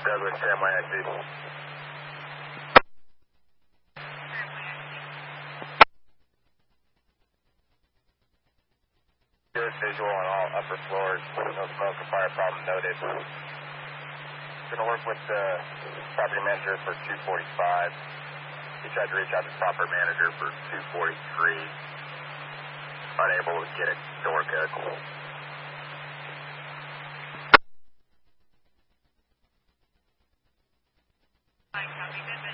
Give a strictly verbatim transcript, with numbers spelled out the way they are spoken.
Douglas, Tramway I C. Good visual on all upper floors. No smoke or fire problem noted. Going to work with the property manager for two forty-five. He tried to reach out to the property manager for two forty-three. Unable to get a door code. I copy.